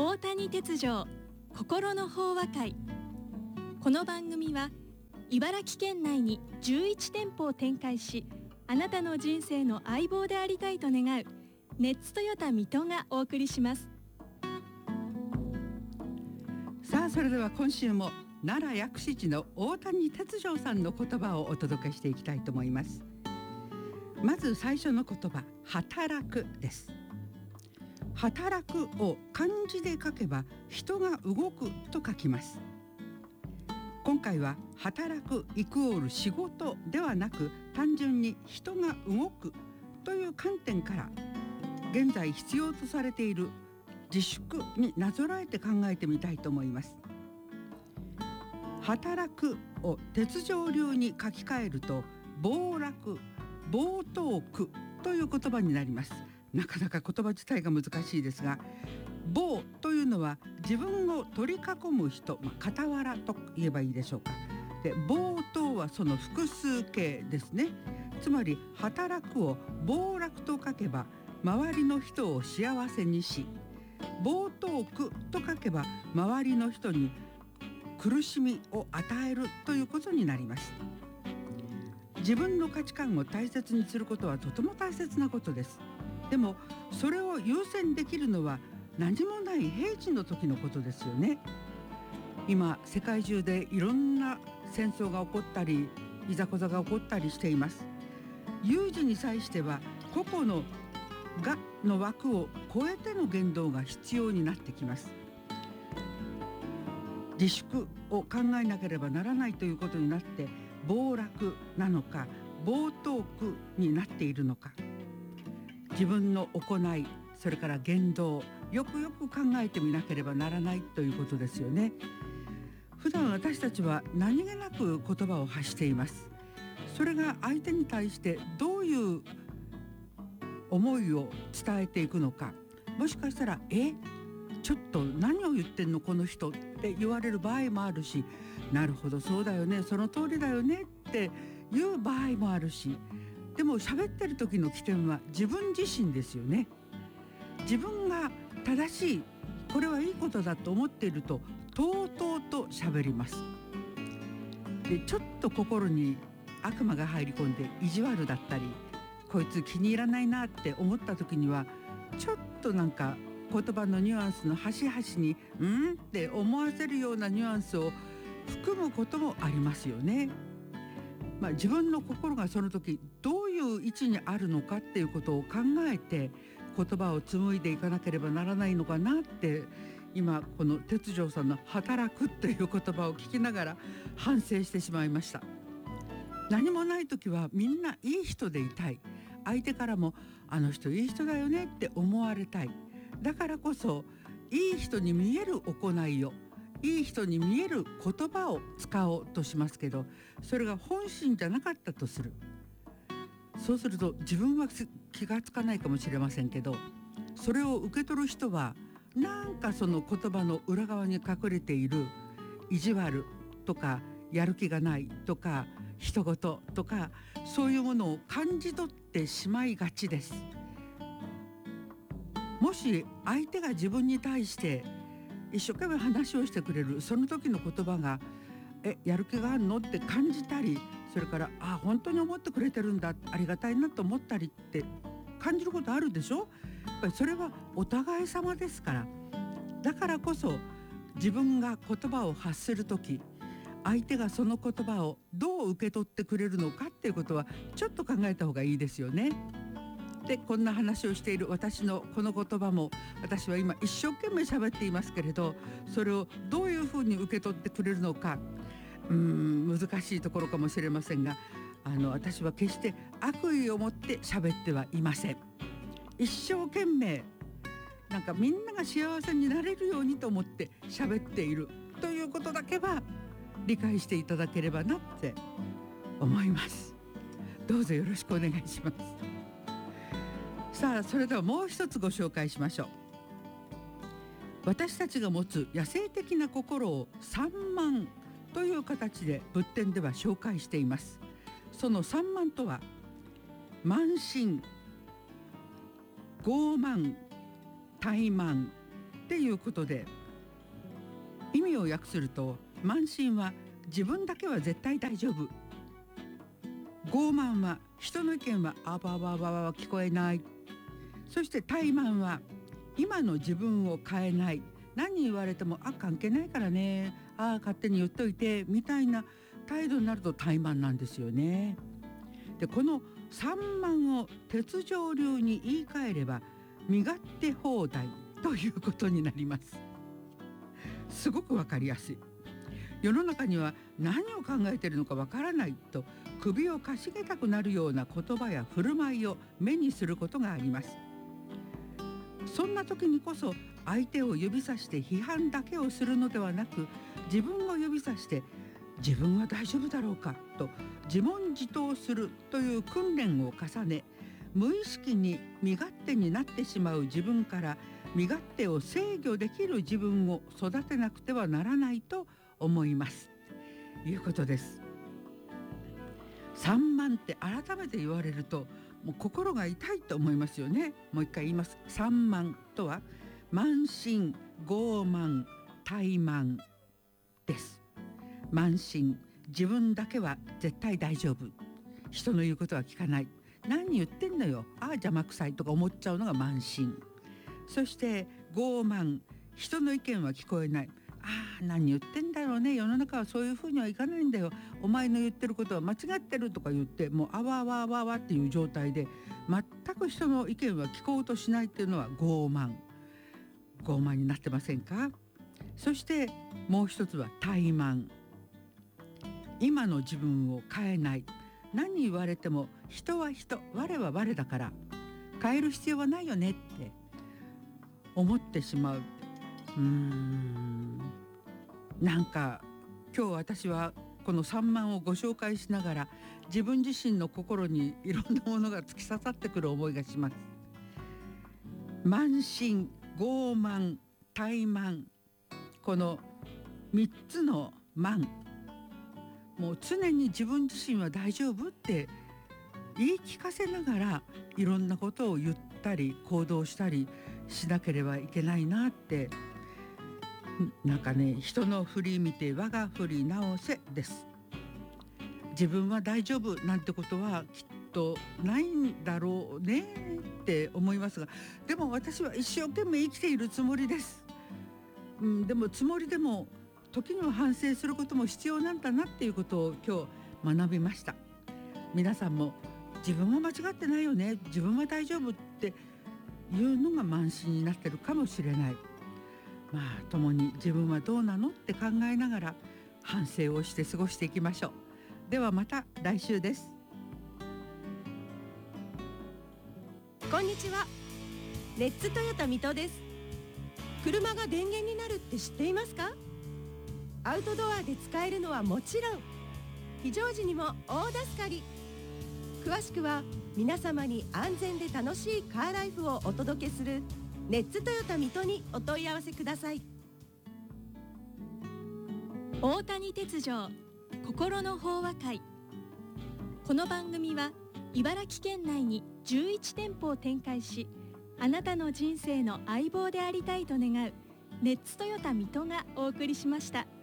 大谷哲丈心の法話会。この番組は茨城県内に11店舗を展開し、あなたの人生の相棒でありたいと願うネッツトヨタ水戸がお送りします。 さあ、それでは今週も奈良薬師寺の大谷哲丈さんの言葉をお届けしていきたいと思います。まず最初の言葉、働くです。働くを漢字で書けば人が動くと書きます。今回は働くイコール仕事ではなく、単純に人が動くという観点から現在必要とされている自粛になぞらえて考えてみたいと思います。働くを哲丈流に書き換えると、暴落、暴頭句という言葉になります。なかなか言葉自体が難しいですが、暴というのは自分を取り囲む人、傍らと言えばいいでしょうか。で、暴頭はその複数形ですね。つまり働くを暴落と書けば周りの人を幸せにし、暴頭句と書けば周りの人に苦しみを与えるということになります。自分の価値観を大切にすることはとても大切なことです。でもそれを優先できるのは何もない平時の時のことですよね。今世界中でいろんな戦争が起こったり、いざこざが起こったりしています。有事に際しては個々の我の枠を超えての言動が必要になってきます。自粛を考えなければならないということになって、暴落なのか暴頭句になっているのか、自分の行い、それから言動、よくよく考えてみなければならないということですよね。普段私たちは何気なく言葉を発しています。それが相手に対してどういう思いを伝えていくのか、もしかしたらちょっと何を言ってんのこの人って言われる場合もあるし、なるほどそうだよね、その通りだよねっていう場合もあるし、でも喋ってる時の起点は自分自身ですよね。自分が正しい、これはいいことだと思っているととうとうと喋ります。で、ちょっと心に悪魔が入り込んで意地悪だったり、こいつ気に入らないなって思った時には、ちょっとなんか言葉のニュアンスの端々にって思わせるようなニュアンスを含むこともありますよね。自分の心がその時どういう位置にあるのかっていうことを考えて言葉を紡いでいかなければならないのかなって、今この哲丈さんの働くという言葉を聞きながら反省してしまいました。何もない時はみんないい人でいたい、相手からもあの人いい人だよねって思われたい。だからこそいい人に見える行いを、いい人に見える言葉を使おうとしますけど、それが本心じゃなかったとする。そうすると自分は気がつかないかもしれませんけど、それを受け取る人はなんかその言葉の裏側に隠れている意地悪とかやる気がないとか人事とか、そういうものを感じ取ってしまいがちです。もし相手が自分に対して一生懸命話をしてくれる、その時の言葉がやる気があるのって感じたり、それから本当に思ってくれてるんだ、ありがたいなと思ったりって感じることあるでしょ。やっぱりそれはお互い様ですから。だからこそ自分が言葉を発する時、相手がその言葉をどう受け取ってくれるのかっていうことはちょっと考えた方がいいですよね。で、こんな話をしている私のこの言葉も、私は今一生懸命喋っていますけれど、それをどういうふうに受け取ってくれるのか、難しいところかもしれませんが、私は決して悪意を持って喋ってはいません。一生懸命なんかみんなが幸せになれるようにと思って喋っているということだけは理解していただければなって思います。どうぞよろしくお願いします。さあ、それではもう一つご紹介しましょう。私たちが持つ野生的な心を散漫という形で仏典では紹介しています。その散漫とは、慢心、傲慢、怠慢、 っていうことで、意味を訳すると、慢心は自分だけは絶対大丈夫、傲慢は人の意見はあばばばば聞こえない、そして怠慢は今の自分を変えない、何言われても関係ないからね、勝手に言っといてみたいな態度になると怠慢なんですよね。でこの散漫を鉄条流に言い換えれば身勝手放題ということになります。すごくわかりやすい。世の中には何を考えているのかわからないと首をかしげたくなるような言葉や振る舞いを目にすることがあります。そんな時にこそ相手を指さして批判だけをするのではなく、自分を指さして自分は大丈夫だろうかと自問自答するという訓練を重ね、無意識に身勝手になってしまう自分から身勝手を制御できる自分を育てなくてはならないと思いますということです。散漫って改めて言われるともう心が痛いと思いますよね。もう一回言います。散漫とは慢心、傲慢、怠慢です。慢心、自分だけは絶対大丈夫、人の言うことは聞かない、何言ってんのよ、邪魔くさいとか思っちゃうのが慢心。そして傲慢、人の意見は聞こえない、何言ってんだろうね、世の中はそういうふうにはいかないんだよ、お前の言ってることは間違ってるとか言って、もうあわわわわっていう状態で全く人の意見は聞こうとしないっていうのは傲慢になってませんか。そしてもう一つは怠慢、今の自分を変えない、何言われても人は人、我は我だから変える必要はないよねって思ってしまう。なんか今日私はこの散漫をご紹介しながら自分自身の心にいろんなものが突き刺さってくる思いがします。慢心、傲慢、怠慢、この3つの慢、もう常に自分自身は大丈夫って言い聞かせながらいろんなことを言ったり行動したりしなければいけないなって、なんかね、人の振り見て我が振り直せです。自分は大丈夫なんてことはきっとないんだろうねって思いますが、でも私は一生懸命生きているつもりです。でもつもりでも時には反省することも必要なんだなっていうことを今日学びました。皆さんも自分は間違ってないよね、自分は大丈夫っていうのが慢心になってるかもしれない。共に自分はどうなのって考えながら反省をして過ごしていきましょう。ではまた来週です。 こんにちは。レッツトヨタ水戸です。車が電源になるって知っていますか？アウトドアで使えるのはもちろん、非常時にも大助かり。詳しくは皆様に安全で楽しいカーライフをお届けするレッツトヨタ水戸にお問い合わせください。 大谷鉄条心の法話会。この番組は茨城県内に11店舗を展開し、あなたの人生の相棒でありたいと願うレッツトヨタ水戸がお送りしました。